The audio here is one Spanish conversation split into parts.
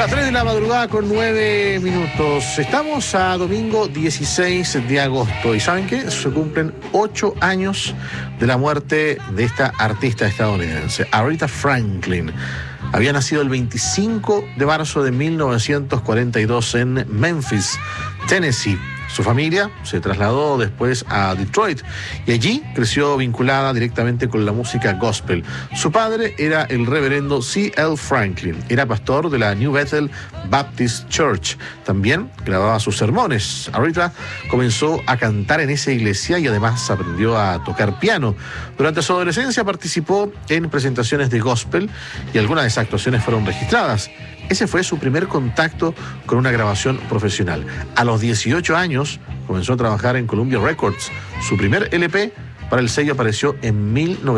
Las 3 de la madrugada con 9 minutos. Estamos a domingo 16 de agosto. ¿Y saben qué? Se cumplen 8 años de la muerte de esta artista estadounidense, Aretha Franklin. Había nacido el 25 de marzo de 1942 en Memphis, Tennessee. Su familia se trasladó después a Detroit y allí creció vinculada directamente con la música gospel. Su padre era el reverendo C.L. Franklin, era pastor de la New Bethel Baptist Church. También grababa sus sermones. Aretha comenzó a cantar en esa iglesia y además aprendió a tocar piano. Durante su adolescencia participó en presentaciones de gospel y algunas de esas actuaciones fueron registradas. Ese fue su primer contacto con una grabación profesional. A los 18 años comenzó a trabajar en Columbia Records. Su primer LP para el sello apareció en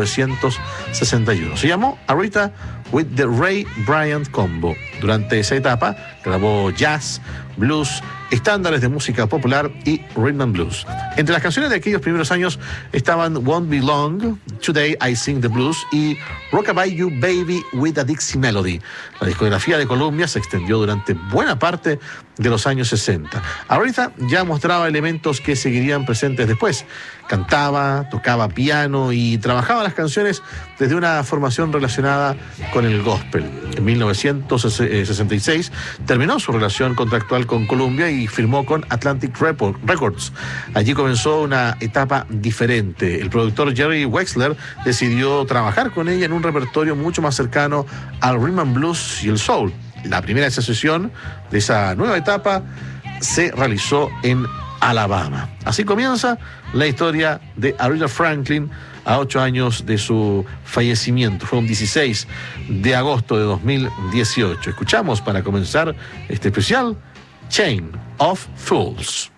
1961. Se llamó Aretha with the Ray Bryant Combo. Durante esa etapa grabó jazz, blues, estándares de música popular y rhythm and blues. Entre las canciones de aquellos primeros años estaban Won't Be Long, Today I Sing the Blues y Rockabye You Baby with a Dixie Melody. La discografía de Columbia se extendió durante buena parte de los años 60. Aretha ya mostraba elementos que seguirían presentes después. Cantaba, tocaba piano y trabajaba las canciones desde una formación relacionada con el gospel. En 1966 terminó su relación contractual con Columbia y firmó con Atlantic Records. Allí comenzó una etapa diferente. El productor Jerry Wexler decidió trabajar con ella en un repertorio mucho más cercano al rhythm and blues y el soul. La primera sesión de esa nueva etapa se realizó en Alabama. Así comienza la historia de Aretha Franklin a 8 años de su fallecimiento. Fue un 16 de agosto de 2018. Escuchamos para comenzar este especial Chain of Fools.